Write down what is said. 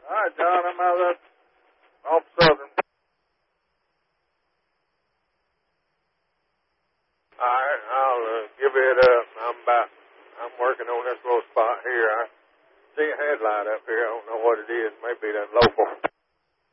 Hi, John. I'm out of off Southern. All right, I'll give it up. I'm working on this little spot here. I see a headlight up here. I don't know what it is. Maybe that local.